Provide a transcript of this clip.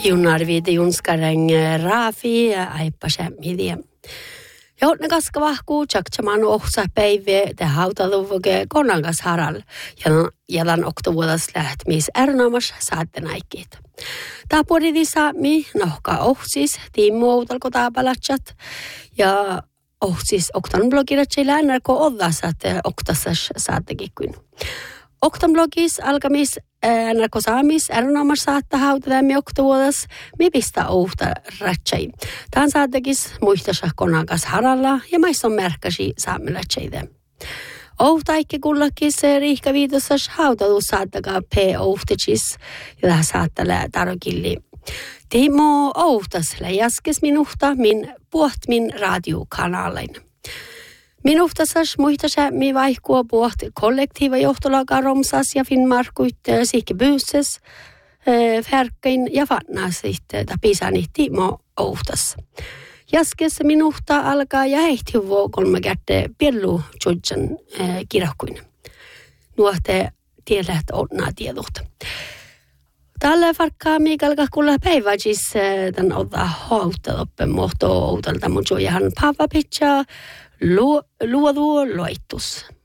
Junarviite junskareng raafi aippasemmidi. Joutne kaska vahkuu tjakchaman ohsa päivä te hautaluvuke konangas haral jalan oktovuodas lähtmis ärnaamas saatte näikkiit. Tää puoliti saami nohka ohsis tiimmu outalko taapalatsat ja ohsis oktan blogiratseilla NRK odlasat oktassas saattekin kuin. Oktan blogis alkamis NRK saamis ärnaamas saatta hautalämmi oktovuodas mi pistä ouhta ratsai. Tän saattekis muistasa konankas haralla ja mais on märkäsi saamilatseide. Ouhtaikki kullakis riihkaviitossas hautadu saattakaa p-ouhtetsis ja tähän saattale tarokilli. Timo ouhtas läjäskes minuhta puht min radiokanalein. Minuhtasas muistasä mi vaihkua puht kollektiiva johtolaga romsas ja Finnmarkut sihke byyses, färkkein ja fannasit tapisani Timo ouhtas. Jaskes minuhta alkaa ja heihti huvo 3 kätte piellu tjodjan kirahkuin. Nuohte tiedät onnaa tiedot. Tällä farkkaa miikalka kulla päiväjis tän ottaa hautaloppen muoto outalta mun joihan pavapitsaa luodu loittus.